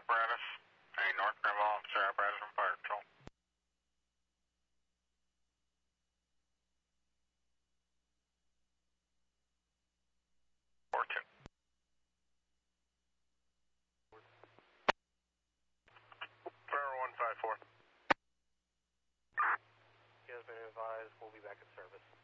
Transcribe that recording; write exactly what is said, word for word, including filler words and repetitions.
apparatus. A North Greenville officer apparatus from Fire Patrol. four two. Forever one five four. You has been advised, we'll be back in service.